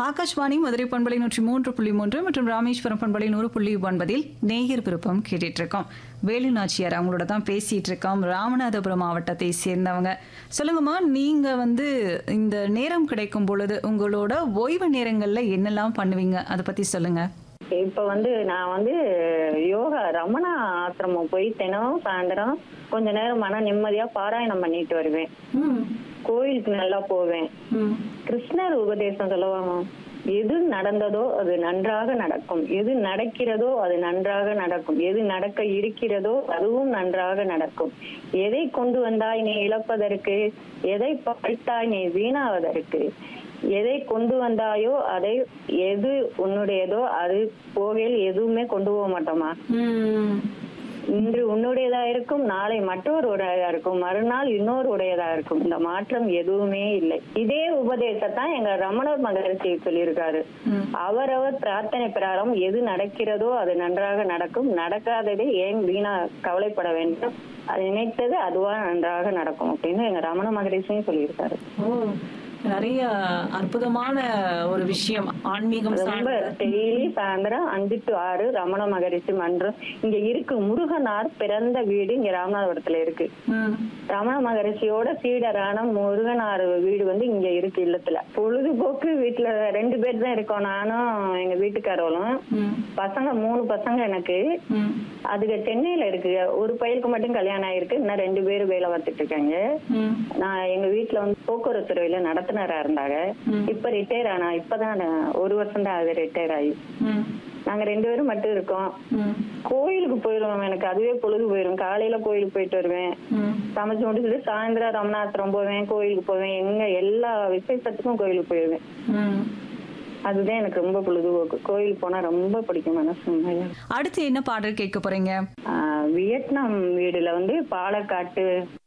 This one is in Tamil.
ஆகாஷ்வாணி மதுரை பண்பலை 103.3 மற்றும் ராமேஸ்வரம் பண்பலை 100.9 நேயர் விருப்பம் கேட்டுட்டு இருக்கோம். வேலு நாச்சியார் அவங்களோட தான் பேசிட்டு இருக்கோம். ராமநாதபுரம் மாவட்டத்தை சேர்ந்தவங்க. சொல்லுங்கம்மா, நீங்க இந்த நேரம் கிடைக்கும் பொழுது உங்களோட ஓய்வு நேரங்கள்ல என்னெல்லாம் பண்ணுவீங்க, அதை பத்தி சொல்லுங்க. இப்ப நான் யோகா ரமண ஆசிரமம் போய் தினம் சாயந்தரம் கொஞ்ச நேரம் மன நிம்மதியா பாராயணம் பண்ணிட்டு வருவேன். கோயிலுக்கு நல்லா போவேன். கிருஷ்ணர் உபதேசம் சொல்லுவாங்க, எது நடந்ததோ அது நன்றாக நடக்கும், எது நடக்கிறதோ அது நன்றாக நடக்கும், எது நடக்க இருக்கிறதோ அதுவும் நன்றாக நடக்கும், எதை கொண்டு வந்தாய் நீ இழப்பதற்கு, எதை படைத்தாய் நீ வீணாவதற்கு, எதை கொண்டு வந்தாயோ அதை, எது உன்னுடையதோ அது போகையில் எதுவுமே கொண்டு போக மாட்டோமா. இன்று உன்னுடையதா இருக்கும், நாளை மற்றொருடையதா இருக்கும், மறுநாள் இன்னொரு உடையதா இருக்கும். இந்த மாற்றம் எதுவுமே இல்லை. இதே உபதேசத்தான் எங்க ரமணர் மகரிஷி சொல்லியிருக்காரு. அவரவர் பிரார்த்தனை பிரகாரம் எது நடக்கிறதோ அது நன்றாக நடக்கும், நடக்காததை ஏன் வீணா கவலைப்பட வேண்டும், அது நினைத்தது அதுவா நன்றாக நடக்கும் அப்படின்னு எங்க ரமண மகரிஷியும் சொல்லியிருக்காரு. நிறைய அற்புதமான ஒரு விஷயம். ஆன்மீகம் ரொம்ப டெய்லி சாயந்தரம் 5 to 6 ரமண மகரிஷி மன்றம் இங்க இருக்கு. முருகனார் பிறந்த வீடு இங்க ராமநாதபுரத்துல இருக்கு. ரமண மகரிஷியோட சீடரான முருகனார் வீடு இங்க இருக்கு இல்லத்துல. பொழுதுபோக்கு வீட்டுல 2 பேர் தான் இருக்கோம், நானும் எங்க வீட்டுக்காரவளும். பசங்க 3 பசங்க எனக்கு. அதுக்கு சென்னையில இருக்கு. ஒரு பையனுக்கு மட்டும் கல்யாணம் ஆயிருக்கு, இன்னும் 2 பேரும் வேலை பார்த்துட்டு இருக்காங்க. நான் எங்க வீட்டுல போக்குவரத்து துறையில நடத்துனரா இருந்தாங்க. இப்ப ரிட்டையர் ஆனா, இப்பதான் 1 வருஷம் தான் அது ரிட்டையர் ஆகி. நாங்க 2 பேரும் மட்டும் இருக்கோம். கோயிலுக்கு போயிடுவோம், எனக்கு அதுவே பொழுது போயிடும். காலையில கோயிலுக்கு போயிட்டு வருவேன், சமைச்சு முடிச்சுட்டு சாயந்தரம் ரமணாசிரம் போவேன், கோயிலுக்கு போவேன். எங்க எல்லா விசேஷத்துக்கும் கோயிலுக்கு போயிடுவேன். அதுதான் எனக்கு ரொம்ப பொழுதுபோக்கு. கோயிலுக்கு போனா ரொம்ப பிடிக்கும் மனசு. அடுத்து என்ன பாடல் கேட்க போறீங்க? வியட்நாம் வீடுல பாலக்காட்டு